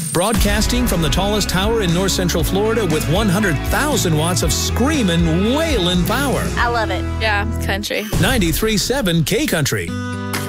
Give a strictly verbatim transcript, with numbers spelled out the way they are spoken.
Broadcasting from the tallest tower in north central Florida with one hundred thousand watts of screaming, wailing power. I love it. Yeah, country. ninety-three point seven K Country.